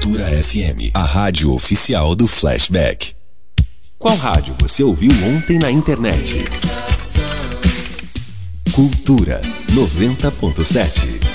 Cultura FM, a rádio oficial do Flashback. Qual rádio você ouviu ontem na internet? Cultura 90.7.